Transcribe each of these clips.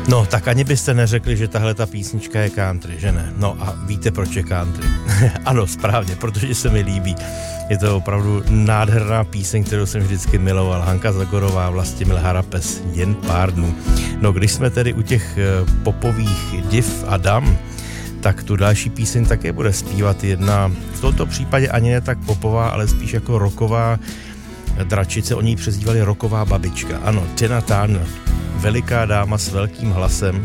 No, tak ani byste neřekli, že tahle ta písnička je country, že ne? No a víte, proč je country? Ano, správně, protože se mi líbí. Je to opravdu nádherná píseň, kterou jsem vždycky miloval. Hanka Zagorová, Vlastimil Harapes, Jen pár dnů. No, když jsme tedy u těch popových div a dam, tak tu další píseň také bude zpívat jedna, v tomto případě ani ne tak popová, ale spíš jako rocková dračice, oni ji přezdívali rocková babička. Ano, Tina Turner, veliká dáma s velkým hlasem.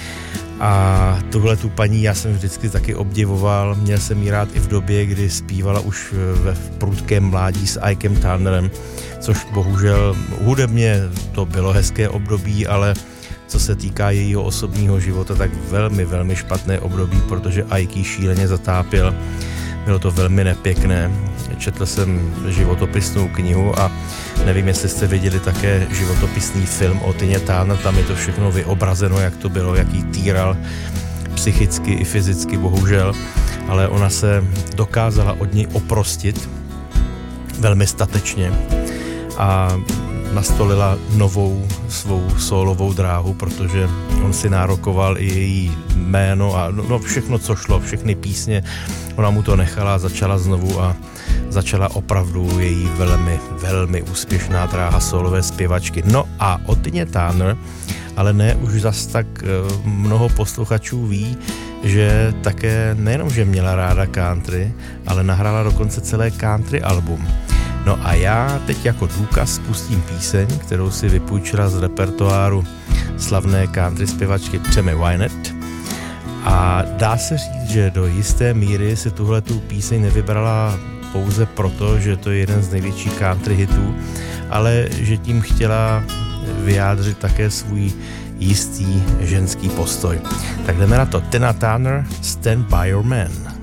A tuhle tu paní já jsem vždycky taky obdivoval, měl jsem ji rád i v době, kdy zpívala už ve prudkém mládí s Ikem Turnerem, což bohužel hudebně to bylo hezké období, ale co se týká jejího osobního života, tak velmi, velmi špatné období, protože Ike ji šíleně zatápěl. Bylo to velmi nepěkné. Četl jsem životopisnou knihu a nevím, jestli jste viděli také životopisný film o Tině Turner, tam je to všechno vyobrazeno, jak to bylo, jak jí týral psychicky i fyzicky, bohužel, ale ona se dokázala od něj oprostit velmi statečně a nastolila novou svou sólovou dráhu, protože on si nárokoval i její jméno a no všechno, co šlo, všechny písně, ona mu to nechala, začala znovu a začala opravdu její velmi, velmi úspěšná dráha sólové zpěvačky. No a o Tině Turner, ale ne už zas tak mnoho posluchačů ví, že také nejenom, že měla ráda country, ale nahrála dokonce celé country album. No a já teď jako důkaz pustím píseň, kterou si vypůjčila z repertoáru slavné country zpěvačky Tammy Wynette. A dá se říct, že do jisté míry si tuhletu píseň nevybrala pouze proto, že to je jeden z největších country hitů, ale že tím chtěla vyjádřit také svůj jistý ženský postoj. Tak jdeme na to. Tina Turner, Stand by Your Man.